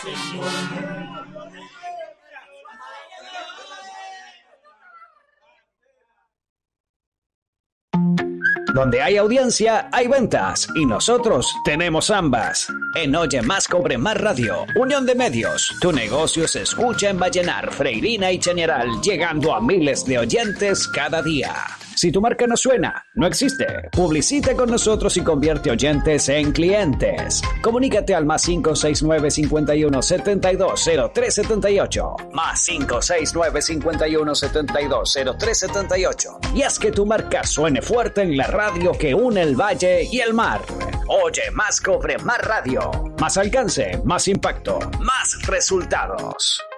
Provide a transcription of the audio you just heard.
Donde hay audiencia, hay ventas, y nosotros tenemos ambas. En Oye Más Cobre Más Radio, Unión de Medios, tu negocio se escucha en Vallenar, Freirina y Chañaral, llegando a miles de oyentes cada día. Si tu marca no suena, no existe. Publicita con nosotros y convierte oyentes en clientes. Comunícate al +569 51 72 03 78. +569 51 72 03 78. Y haz que tu marca suene fuerte en la radio que une el valle y el mar. Oye Más Cobre Más Radio. Más alcance, más impacto, más resultados.